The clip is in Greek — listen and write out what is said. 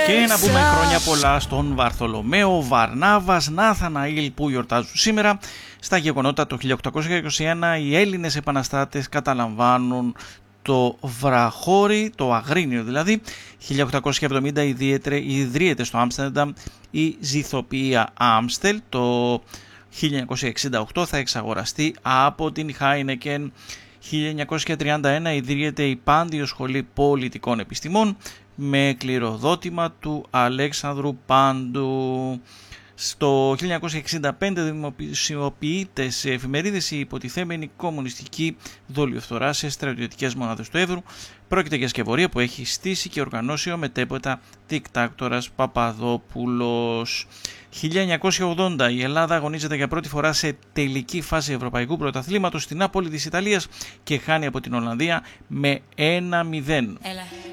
Και να πούμε χρόνια πολλά στον Βαρθολομαίο, Βαρνάβας, Νάθαναήλ που γιορτάζουν σήμερα. Στα γεγονότα το 1821 οι Έλληνες επαναστάτες καταλαμβάνουν το Βραχώρι, το Αγρίνιο δηλαδή. 1870 ιδρύεται στο Άμστερνταμ η Ζυθοποιία Άμστελ. Το 1968 θα εξαγοραστεί από την Χάινεκεν. 1931 ιδρύεται η Πάντιο Σχολή Πολιτικών Επιστημών με κληροδότημα του Αλέξανδρου Πάντου. Στο 1965 δημοσιοποιείται σε εφημερίδες η υποτιθέμενη κομμουνιστική δολιοφθορά σε στρατιωτικές μονάδες του Εύρου. Πρόκειται για σκευωρία που έχει στήσει και οργανώσει ο μετέπειτα δικτάκτορας Παπαδόπουλος. 1980 η Ελλάδα αγωνίζεται για πρώτη φορά σε τελική φάση Ευρωπαϊκού Πρωταθλήματος στην Νάπολη της Ιταλίας και χάνει από την Ολλανδία με 1-0.